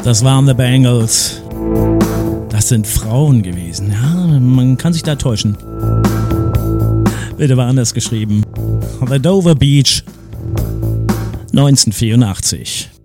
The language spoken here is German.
Das waren The Bangles. Das sind Frauen gewesen. Ja, man kann sich da täuschen. Bitte war anders geschrieben. The Dover Beach. 1984.